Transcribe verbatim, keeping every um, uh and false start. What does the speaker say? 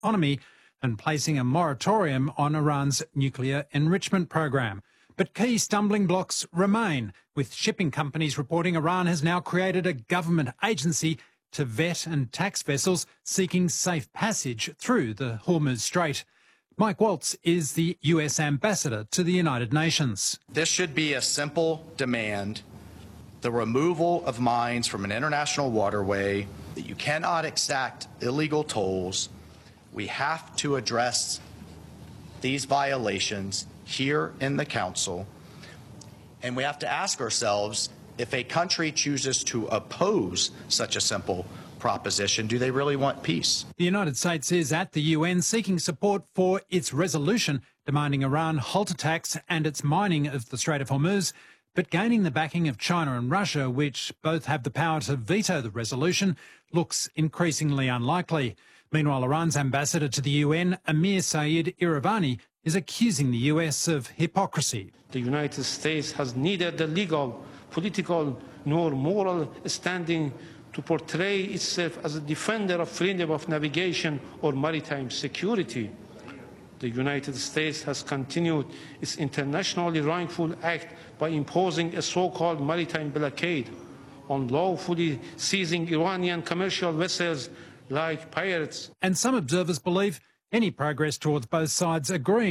economy and placing a moratorium on Iran's nuclear enrichment program. But key stumbling blocks remain, with shipping companies reporting Iran has now created a government agency to vet and tax vessels seeking safe passage through the Hormuz Strait. Mike Waltz is the U S ambassador to the United Nations. This should be a simple demand: the removal of mines from an international waterway, that you cannot exact illegal tolls. We have to address these violations here in the Council, and we have to ask ourselves, if a country chooses to oppose such a simple proposition, do they really want peace? The United States is at the U N seeking support for its resolution demanding Iran halt attacks and its mining of the Strait of Hormuz, but gaining the backing of China and Russia, which both have the power to veto the resolution, looks increasingly unlikely. Meanwhile, Iran's ambassador to the U N, Amir Saeed Iravani, is accusing the U S of hypocrisy. The United States has neither the legal, political, nor moral standing to portray itself as a defender of freedom of navigation or maritime security. The United States has continued its internationally wrongful act by imposing a so-called maritime blockade, unlawfully seizing Iranian commercial vessels like pirates. And some observers believe any progress towards both sides agreeing